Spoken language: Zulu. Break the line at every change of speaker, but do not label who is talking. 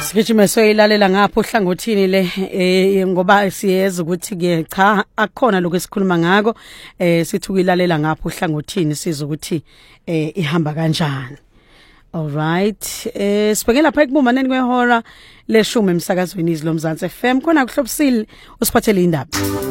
Sigijime soyilalela ngapho hlangothini le ngoba siyeza ukuthi ke cha akukhona lokho esikhuluma ngako sithi uyilalela ngapho hlangothini siza ukuthi ihamba kanjani. All right, sibheke lapha ekubumbaneni kwehora leshumi emsakazweni izilo Mzansi FM khona kuhlobisile usiphathele indaba.